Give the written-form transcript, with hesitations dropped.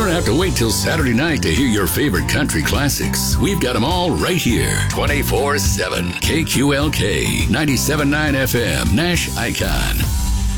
don't have to wait till Saturday night to hear your favorite country classics. We've got them all right here, 24/7. KQLK 97.9 FM, Nash Icon.